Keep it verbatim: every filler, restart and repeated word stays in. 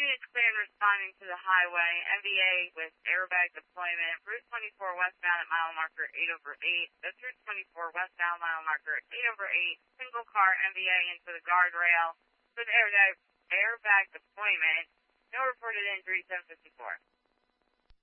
units clear and responding to the highway. M V A with airbag deployment. Route twenty-four westbound at mile marker eight over eight. That's Route twenty-four westbound mile marker eight over eight. Single car M V A into the guardrail with airbag, airbag deployment. No reported injuries, seven fifty-four.